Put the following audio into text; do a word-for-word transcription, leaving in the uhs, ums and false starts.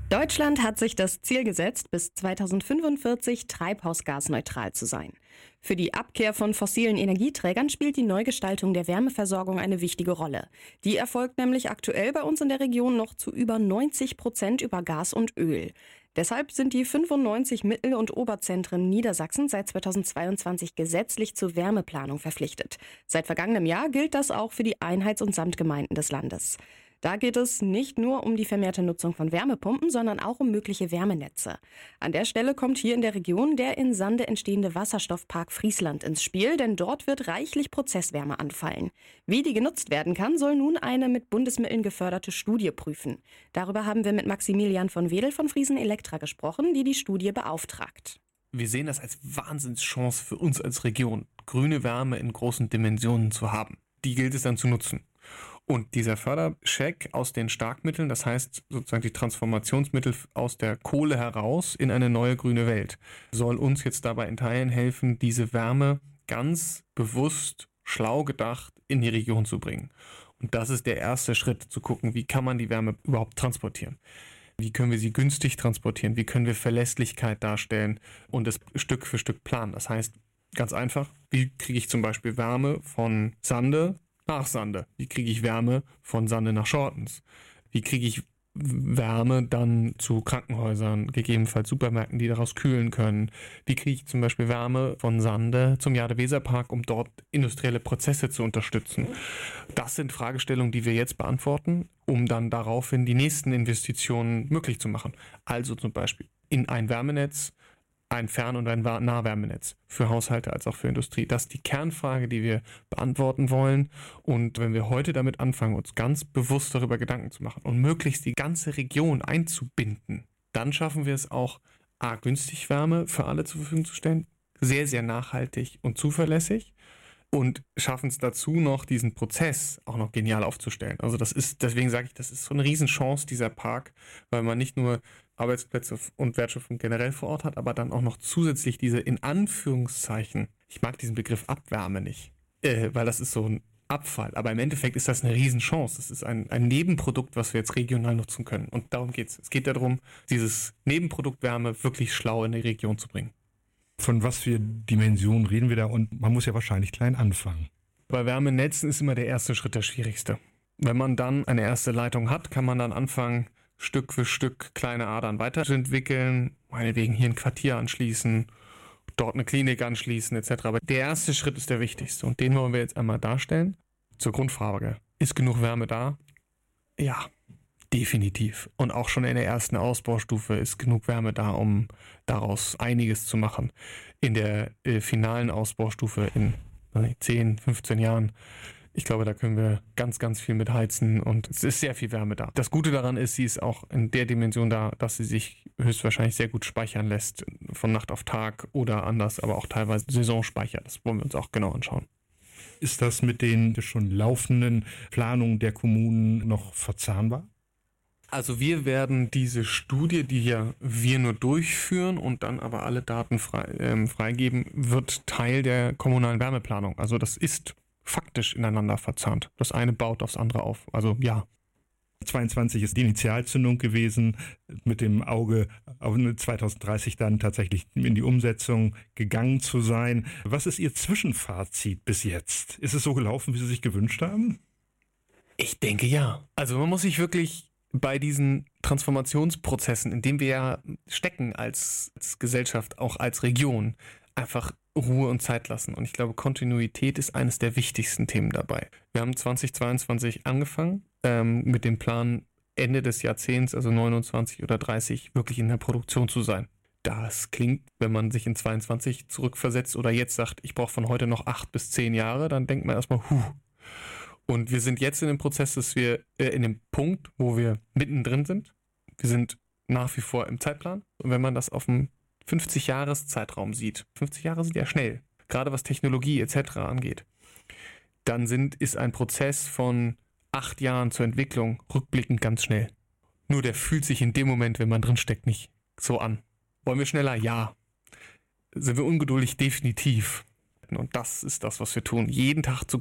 Deutschland hat sich das Ziel gesetzt, bis zweitausendfünfundvierzig treibhausgasneutral zu sein. Für die Abkehr von fossilen Energieträgern spielt die Neugestaltung der Wärmeversorgung eine wichtige Rolle. Die erfolgt nämlich aktuell bei uns in der Region noch zu über neunzig Prozent über Gas und Öl. Deshalb sind die fünfundneunzig Mittel- und Oberzentren Niedersachsen seit zweitausendzweiundzwanzig gesetzlich zur Wärmeplanung verpflichtet. Seit vergangenem Jahr gilt das auch für die Einheits- und Samtgemeinden des Landes. Da geht es nicht nur um die vermehrte Nutzung von Wärmepumpen, sondern auch um mögliche Wärmenetze. An der Stelle kommt hier in der Region der in Sande entstehende Wasserstoffpark Friesland ins Spiel, denn dort wird reichlich Prozesswärme anfallen. Wie die genutzt werden kann, soll nun eine mit Bundesmitteln geförderte Studie prüfen. Darüber haben wir mit Maximilian von Wedel von Friesen Elektra gesprochen, die die Studie beauftragt. Wir sehen das als Wahnsinnschance für uns als Region, grüne Wärme in großen Dimensionen zu haben. Die gilt es dann zu nutzen. Und dieser Fördercheck aus den Starkmitteln, das heißt sozusagen die Transformationsmittel aus der Kohle heraus in eine neue grüne Welt, soll uns jetzt dabei in Teilen helfen, diese Wärme ganz bewusst, schlau gedacht in die Region zu bringen. Und das ist der erste Schritt, zu gucken, wie kann man die Wärme überhaupt transportieren. Wie können wir sie günstig transportieren? Wie können wir Verlässlichkeit darstellen und es Stück für Stück planen? Das heißt, ganz einfach, wie kriege ich zum Beispiel Wärme von Sande nach Sande? Wie kriege ich Wärme von Sande nach Schortens? Wie kriege ich Wärme dann zu Krankenhäusern, gegebenenfalls Supermärkten, die daraus kühlen können? Wie kriege ich zum Beispiel Wärme von Sande zum Jade-Weser-Park, um dort industrielle Prozesse zu unterstützen? Das sind Fragestellungen, die wir jetzt beantworten, um dann daraufhin die nächsten Investitionen möglich zu machen. Also zum Beispiel in ein Wärmenetz, ein Fern- und ein Nahwärmenetz für Haushalte als auch für Industrie. Das ist die Kernfrage, die wir beantworten wollen. Und wenn wir heute damit anfangen, uns ganz bewusst darüber Gedanken zu machen und möglichst die ganze Region einzubinden, dann schaffen wir es auch, a, günstig Wärme für alle zur Verfügung zu stellen, sehr, sehr nachhaltig und zuverlässig, und schaffen es dazu noch, diesen Prozess auch noch genial aufzustellen. Also das ist, deswegen sage ich, das ist so eine Riesenchance, dieser Park, weil man nicht nur Arbeitsplätze und Wertschöpfung generell vor Ort hat, aber dann auch noch zusätzlich diese, in Anführungszeichen, ich mag diesen Begriff Abwärme nicht, äh, weil das ist so ein Abfall, aber im Endeffekt ist das eine Riesenchance. Das ist ein, ein Nebenprodukt, was wir jetzt regional nutzen können, und darum geht's. Es geht darum, dieses Nebenprodukt Wärme wirklich schlau in die Region zu bringen. Von was für Dimensionen reden wir da? Und man muss ja wahrscheinlich klein anfangen. Bei Wärmenetzen ist immer der erste Schritt der schwierigste. Wenn man dann eine erste Leitung hat, kann man dann anfangen, Stück für Stück kleine Adern weiterzuentwickeln, meinetwegen hier ein Quartier anschließen, dort eine Klinik anschließen et cetera. Aber der erste Schritt ist der wichtigste, und den wollen wir jetzt einmal darstellen. Zur Grundfrage: Ist genug Wärme da? Ja, definitiv. Und auch schon in der ersten Ausbaustufe ist genug Wärme da, um daraus einiges zu machen. In der äh, finalen Ausbaustufe in zehn, fünfzehn Jahren, ich glaube, da können wir ganz, ganz viel mit heizen, und es ist sehr viel Wärme da. Das Gute daran ist, sie ist auch in der Dimension da, dass sie sich höchstwahrscheinlich sehr gut speichern lässt, von Nacht auf Tag oder anders, aber auch teilweise Saisonspeicher. Das wollen wir uns auch genau anschauen. Ist das mit den schon laufenden Planungen der Kommunen noch verzahnbar? Also wir werden diese Studie, die hier wir nur durchführen und dann aber alle Daten frei, ähm, freigeben, wird Teil der kommunalen Wärmeplanung. Also das ist faktisch ineinander verzahnt. Das eine baut aufs andere auf. Also ja. zweiundzwanzig ist die Initialzündung gewesen, mit dem Auge auf zweitausenddreißig dann tatsächlich in die Umsetzung gegangen zu sein. Was ist Ihr Zwischenfazit bis jetzt? Ist es so gelaufen, wie Sie sich gewünscht haben? Ich denke ja. Also man muss sich wirklich bei diesen Transformationsprozessen, in denen wir ja stecken als, als Gesellschaft, auch als Region, einfach Ruhe und Zeit lassen. Und ich glaube, Kontinuität ist eines der wichtigsten Themen dabei. Wir haben zweitausendzweiundzwanzig angefangen ähm, mit dem Plan, Ende des Jahrzehnts, also neunundzwanzig oder dreißig, wirklich in der Produktion zu sein. Das klingt, wenn man sich in zweiundzwanzig zurückversetzt oder jetzt sagt, ich brauche von heute noch acht bis zehn Jahre, dann denkt man erstmal, huh. Und wir sind jetzt in dem Prozess, dass wir äh, in dem Punkt, wo wir mittendrin sind. Wir sind nach wie vor im Zeitplan. Und wenn man das auf einem fünfzig-Jahres-Zeitraum sieht, fünfzig Jahre sind ja schnell, gerade was Technologie et cetera angeht, dann sind, ist ein Prozess von acht Jahren zur Entwicklung rückblickend ganz schnell. Nur der fühlt sich in dem Moment, wenn man drinsteckt, nicht so an. Wollen wir schneller? Ja. Sind wir ungeduldig? Definitiv. Und das ist das, was wir tun. Jeden Tag zu